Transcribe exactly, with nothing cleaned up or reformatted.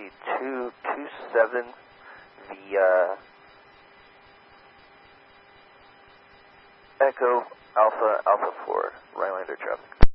be two two seven via Echo Alpha Alpha four, Rylander traffic.